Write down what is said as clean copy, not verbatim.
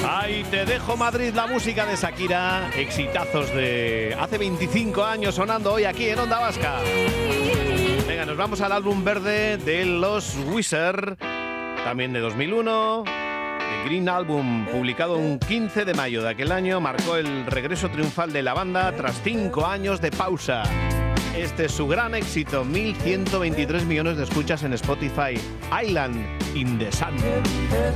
Ahí te dejo Madrid, la música de Shakira, exitazos de hace 25 años sonando hoy aquí en Onda Vasca. Venga, nos vamos al álbum verde de los Weezer, también de 2001. El Green Album, publicado un 15 de mayo de aquel año, marcó el regreso triunfal de la banda tras 5 años de pausa. Este es su gran éxito, 1.123 millones de escuchas en Spotify, Island in the Sun.